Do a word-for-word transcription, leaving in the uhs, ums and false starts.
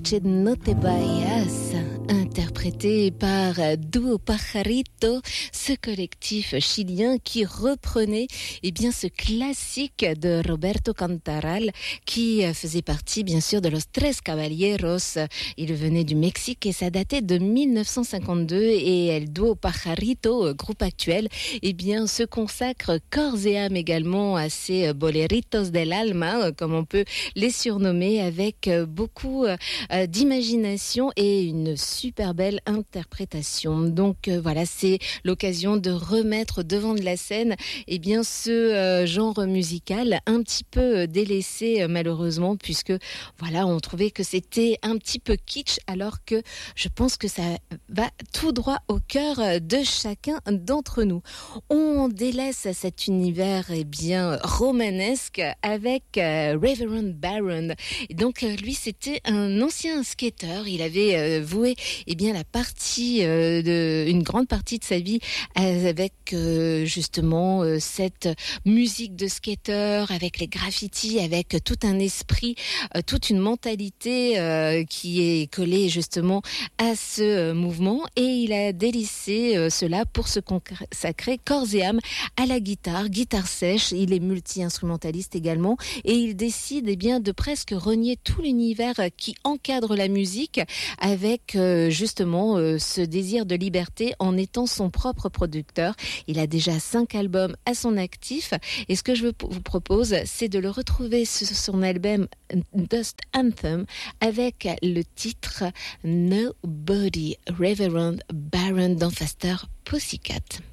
Noche no te vayas, interprété par Duo Pajarito, ce collectif chilien qui reprenait eh bien, ce classique de Roberto Cantaral qui faisait partie bien sûr de Los Tres Caballeros. Il venait du Mexique et ça datait de mille neuf cent cinquante-deux et El Duo Pajarito, groupe actuel, eh bien, se consacre corps et âme également à ces boleritos del alma, comme on peut les surnommer, avec beaucoup euh, d'imagination et une super belle interprétation. Donc euh, voilà, c'est l'occasion de remettre devant de la scène eh bien, ce euh, genre musical un petit peu délaissé euh, malheureusement, puisque voilà, on trouvait que c'était un petit peu kitsch, alors que je pense que ça va tout droit au cœur de chacun d'entre nous. On délaisse cet univers eh bien, romanesque avec euh, Reverend Barron. Et donc euh, lui, c'était un ancien skateur. Il avait euh, voué eh bien, la partie, euh, de, une grande partie de sa vie avec euh, justement euh, cette musique de skateur, avec les graffitis, avec tout un esprit, euh, toute une mentalité euh, qui est collée justement à ce euh, mouvement. Et il a délaissé euh, cela pour se consacrer corps et âme à la guitare, guitare sèche. Il est multi-instrumentaliste également et il décide eh bien, de presque renier tout l'univers qui encadre la musique avec euh, justement euh, ce désir de liberté en étant son propre producteur. Il a déjà cinq albums à son actif et ce que je vous propose, c'est de le retrouver sur son album Dust Anthem avec le titre Nobody, Reverend Barron dans Faster Pussycat.